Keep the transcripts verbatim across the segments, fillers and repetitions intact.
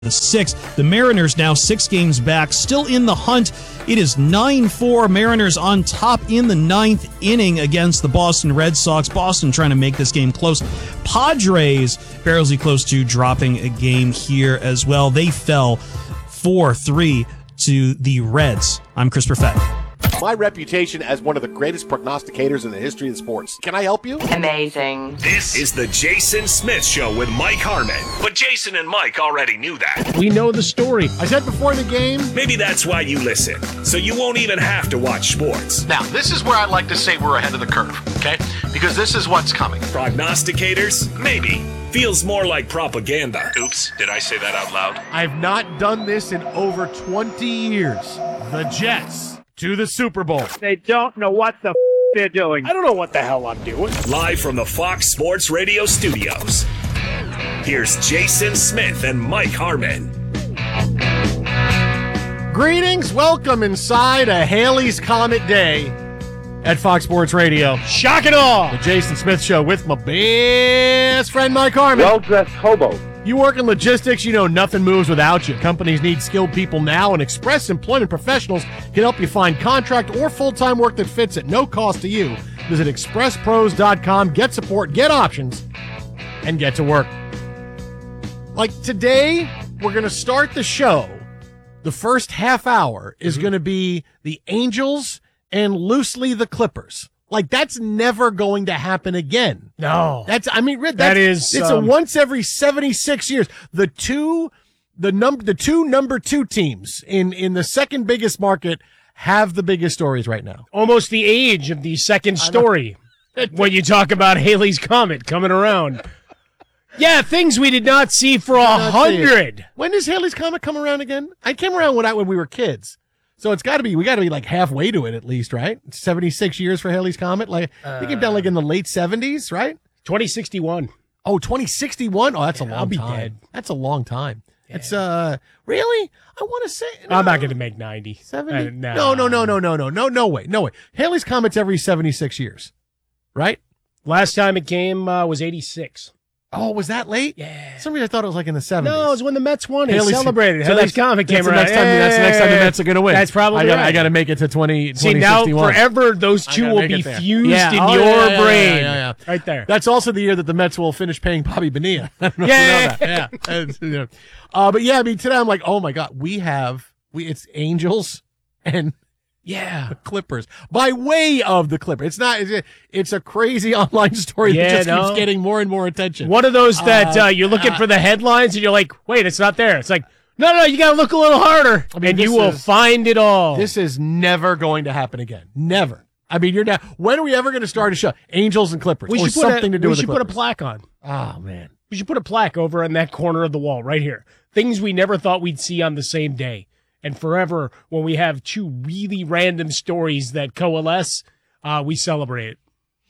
the sixth. The Mariners now six games back, still in the hunt. It is nine four. Mariners on top in the ninth inning against the Boston Red Sox. Boston trying to make this game close. Padres perilously close to dropping a game here as well. They fell four three to the Reds. I'm Chris Perfett. My reputation as one of the greatest prognosticators in the history of sports. Can I help you? Amazing. This is the Jason Smith Show with Mike Harmon. But Jason and Mike already knew that. We know the story. I said before the game. Maybe that's why you listen, so you won't even have to watch sports. Now, this is where I like to say we're ahead of the curve, okay? Because this is what's coming. Prognosticators? Maybe. Feels more like propaganda. Oops, did I say that out loud? I've not done this in over twenty years. The Jets to the Super Bowl. They don't know what the f- they're doing. I don't know what the hell I'm doing. Live from the Fox Sports Radio studios, here's Jason Smith and Mike Harmon. Greetings, welcome inside a Halley's Comet Day at Fox Sports Radio. Shock and awe. The Jason Smith Show with my best friend Mike Harmon. Well-dressed hobo. You work in logistics, you know nothing moves without you. Companies need skilled people now, and Express Employment Professionals can help you find contract or full-time work that fits at no cost to you. Visit express pros dot com, get support, get options, and get to work. Like today, we're going to start the show. The first half hour is mm-hmm. going to be the Angels and loosely the Clippers. Like, that's never going to happen again. No. That's, I mean, that's, that is, it's um, a once every seventy-six years. The two, the number, the two number two teams in, in the second biggest market have the biggest stories right now. Almost the age of the second story when you talk about Halley's Comet coming around. Yeah, things we did not see for a hundred. When does Halley's Comet come around again? I came around when I, when we were kids. So it's got to be, we got to be like halfway to it at least, right? seventy-six years for Halley's Comet. Like, uh, I think it down like in the late seventies, right? twenty sixty-one. Oh, twenty sixty-one? Oh, that's yeah, a long I'll be time. Dead. That's a long time. Yeah. It's, uh, really? I want to say. No, I'm not going to make ninety. seventy? Uh, nah. No, no, no, no, no, no, no, no way. No way. Halley's Comet's every seventy-six years, right? Last time it came uh, was eighty-six. Oh, was that late? Yeah. Some reason I thought it was like in the seventies. No, it was when the Mets won. They Halley's, celebrated. So Halley's Comet came that's around. The next time, yeah. That's the next time the Mets are going to win. That's probably I got, right. I got to make it to twenty, See, now forever those two will be fused yeah. in oh, your yeah, yeah, brain. Yeah, yeah, yeah. Right there. That's also the year that the Mets will finish paying Bobby Bonilla. I don't know yeah. if you know that. Yeah. And, you know. Uh, but yeah, I mean, today I'm like, oh my God, we have, we it's Angels and yeah, the Clippers by way of the Clippers. It's not, it's a, it's a crazy online story yeah, that just no. keeps getting more and more attention. One of those that uh, uh, you're looking uh, for the headlines and you're like, wait, it's not there. It's like, no, no, you got to look a little harder I mean, and you will is, find it all. This is never going to happen again. Never. I mean, you're not, when are we ever going to start a show? Angels and Clippers. We or should put something a, to do we with should the put a Clippers. plaque on. Oh, man. We should put a plaque over in that corner of the wall right here. Things we never thought we'd see on the same day. And forever, when we have two really random stories that coalesce, uh, we celebrate it.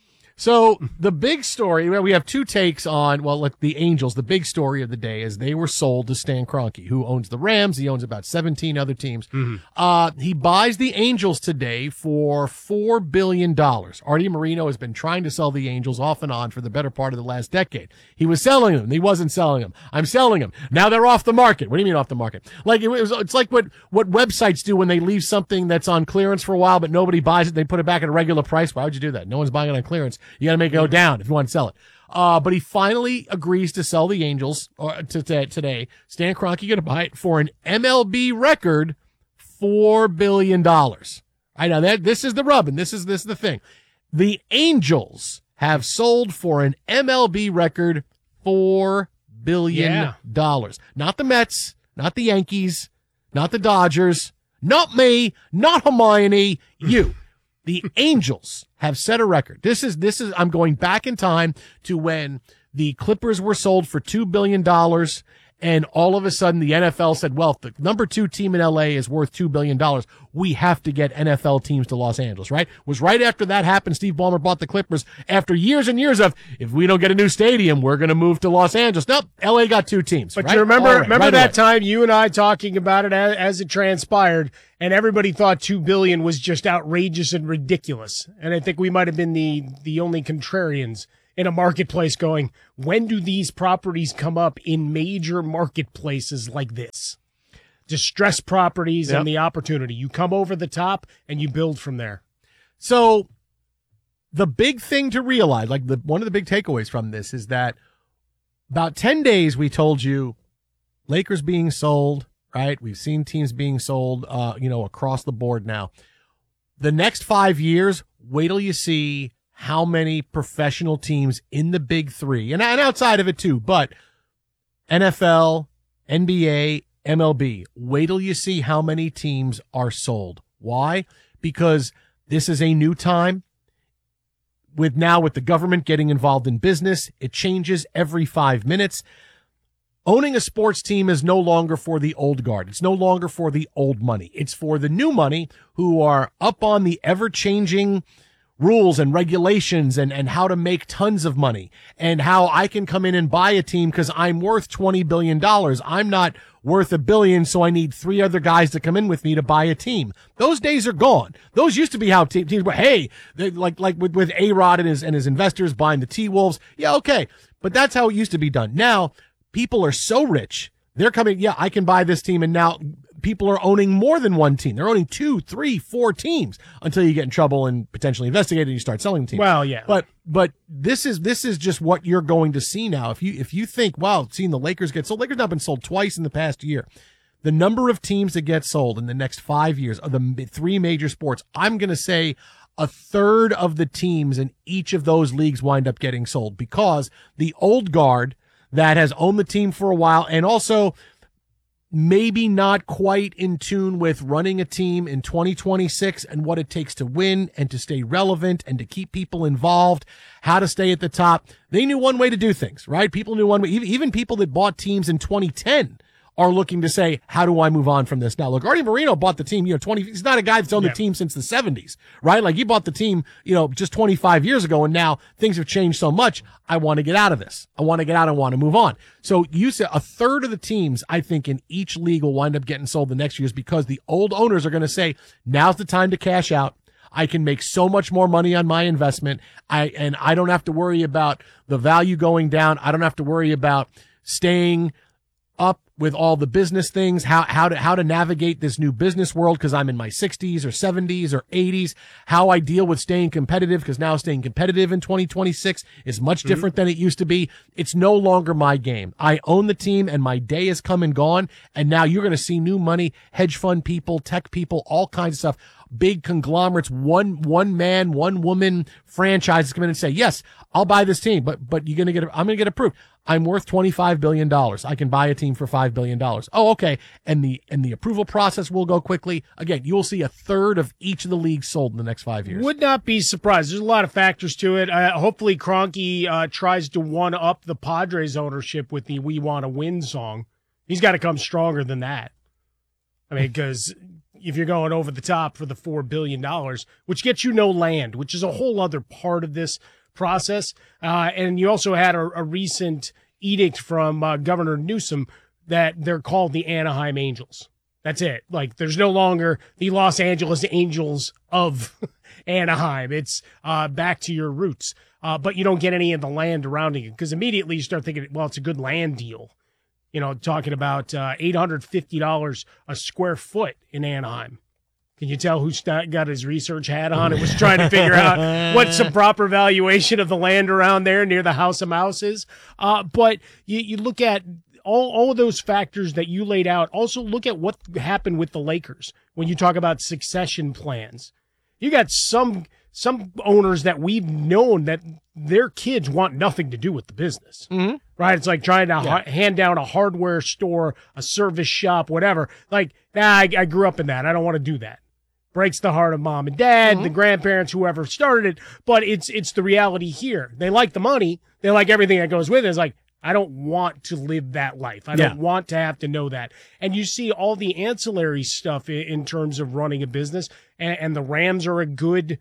So the big story, well, we have two takes on, well, like the Angels. The big story of the day is they were sold to Stan Kroenke, who owns the Rams. He owns about seventeen other teams. Mm-hmm. Uh, he buys the Angels today for four billion dollars. Artie Moreno has been trying to sell the Angels off and on for the better part of the last decade. He was selling them. He wasn't selling them. I'm selling them. Now they're off the market. What do you mean off the market? Like it was, it's like what, what websites do when they leave something that's on clearance for a while, but nobody buys it. They put it back at a regular price. Why would you do that? No one's buying it on clearance. You got to make it go down if you want to sell it. Uh, but he finally agrees to sell the Angels or to, to, today. Stan Kroenke going to buy it for an M L B record four billion dollars. I know that this is the rub, and this is this is the thing. The Angels have sold for an M L B record four billion dollars. Yeah. Not the Mets, not the Yankees, not the Dodgers, not me, not Hermione, you. The Angels have set a record. This is, this is, I'm going back in time to when the Clippers were sold for two billion dollars. And all of a sudden the N F L said, well, if the number two team in L A is worth two billion dollars, we have to get N F L teams to Los Angeles, right? It was right after that happened. Steve Ballmer bought the Clippers after years and years of, if we don't get a new stadium, we're going to move to Los Angeles. Nope. L A got two teams. But right? you remember, right, remember right that away. time you and I talking about it as, as it transpired, and everybody thought two billion was just outrageous and ridiculous. And I think we might have been the, the only contrarians in a marketplace going, when do these properties come up in major marketplaces like this? Distressed properties Yep. and the opportunity. You come over the top and you build from there. So the big thing to realize, like the one of the big takeaways from this is that about ten days we told you Lakers being sold, right? We've seen teams being sold, uh, you know, across the board now. The next five years, wait till you see how many professional teams in the big three and, and outside of it too, but N F L, N B A, M L B, wait till you see how many teams are sold. Why? Because this is a new time. With now with the government getting involved in business, it changes every five minutes. Owning a sports team is no longer for the old guard. It's no longer for the old money. It's for the new money who are up on the ever-changing rules and regulations and, and how to make tons of money and how I can come in and buy a team because I'm worth twenty billion dollars. I'm not worth a billion, so I need three other guys to come in with me to buy a team. Those days are gone. Those used to be how te- teams were, hey, like like with, with A-Rod and his, and his investors buying the T-Wolves. Yeah, okay. But that's how it used to be done. Now, people are so rich. They're coming, yeah, I can buy this team, and now people are owning more than one team. They're owning two, three, four teams until you get in trouble and potentially investigated and you start selling teams. Well, yeah. But but this is this is just what you're going to see now. If you if you think, wow, seeing the Lakers get sold, Lakers now been sold twice in the past year. The number of teams that get sold in the next five years of the three major sports, I'm going to say a third of the teams in each of those leagues wind up getting sold because the old guard that has owned the team for a while and also maybe not quite in tune with running a team in twenty twenty-six and what it takes to win and to stay relevant and to keep people involved, how to stay at the top. They knew one way to do things, right? People knew one way. Even people that bought teams in twenty ten are looking to say, how do I move on from this now? Look, Artie Moreno bought the team, you know, twenty, he's not a guy that's owned Yeah. the team since the seventies, right? Like he bought the team, you know, just twenty-five years ago, and now things have changed so much. I want to get out of this. I want to get out and want to move on. So you said a third of the teams, I think, in each league will wind up getting sold the next years because the old owners are going to say, now's the time to cash out. I can make so much more money on my investment. I, and I don't have to worry about the value going down. I don't have to worry about staying up with all the business things, how, how to, how to navigate this new business world because I'm in my sixties or seventies or eighties, how I deal with staying competitive because now staying competitive in twenty twenty-six is much different than it used to be. It's no longer my game. I own the team and my day has come and gone. And now you're going to see new money, hedge fund people, tech people, all kinds of stuff. Big conglomerates, one, one man, one woman franchises come in and say, yes, I'll buy this team, but, but you're going to get, I'm going to get approved. I'm worth twenty-five billion dollars. I can buy a team for five billion dollars. Oh, okay. And the, and the approval process will go quickly. Again, you will see a third of each of the leagues sold in the next five years. Would not be surprised. There's a lot of factors to it. Uh, hopefully Kroenke uh, tries to one up the Padres ownership with the "We Want to Win" song. He's got to come stronger than that. I mean, because if you're going over the top for the four billion dollars, which gets you no land, which is a whole other part of this process. Uh, and you also had a, a recent edict from uh, Governor Newsom that they're called the Anaheim Angels. That's it. Like, there's no longer the Los Angeles Angels of Anaheim. It's uh, back to your roots. Uh, but you don't get any of the land around it because immediately you start thinking, well, it's a good land deal. You know, talking about uh, eight hundred fifty dollars a square foot in Anaheim. Can you tell who's got his research hat on and was trying to figure out what's the proper valuation of the land around there near the House of Mouse is? Uh, but you, you look at all, all of those factors that you laid out. Also look at what happened with the Lakers when you talk about succession plans. You got some some owners that we've known that their kids want nothing to do with the business. Mm-hmm. Right? It's like trying to Yeah. ha- hand down a hardware store, a service shop, whatever. Like, nah, I, I grew up in that. I don't want to do that. Breaks the heart of mom and dad, Mm-hmm. the grandparents, whoever started it. But it's it's the reality here. They like the money. They like everything that goes with it. It's like, I don't want to live that life. I Yeah. don't want to have to know that. And you see all the ancillary stuff in, in terms of running a business. And, and the Rams are a good,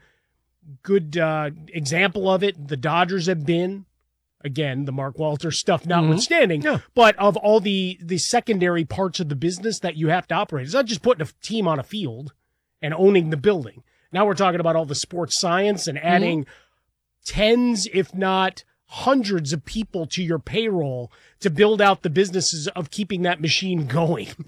good uh, example of it. The Dodgers have been. Again, the Mark Walter stuff notwithstanding, Yeah. but of all the, the secondary parts of the business that you have to operate, it's not just putting a team on a field and owning the building. Now we're talking about all the sports science and adding tens, if not hundreds of people to your payroll to build out the businesses of keeping that machine going.